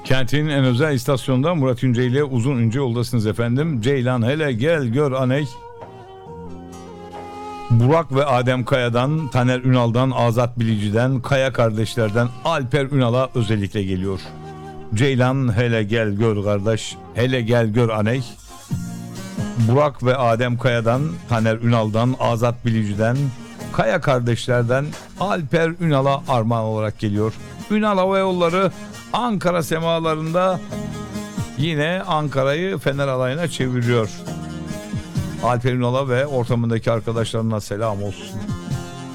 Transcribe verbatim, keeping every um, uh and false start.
Kentin en özel istasyonunda Murat İnce ile Uzun İnce yoldasınız efendim. Ceylan hele gel gör aney. Burak ve Adem Kaya'dan, Taner Ünal'dan, Azat Bilici'den, Kaya kardeşlerden Alper Ünal'a özellikle geliyor. Ceylan hele gel gör kardeş, hele gel gör aney. Burak ve Adem Kaya'dan, Taner Ünal'dan, Azat Bilici'den, Kaya kardeşlerden Alper Ünal'a armağan olarak geliyor. Ünal Hava Yolları Ankara semalarında yine Ankara'yı Fener alayına çeviriyor. Alper Ünal'a ve ortamındaki arkadaşlarına selam olsun.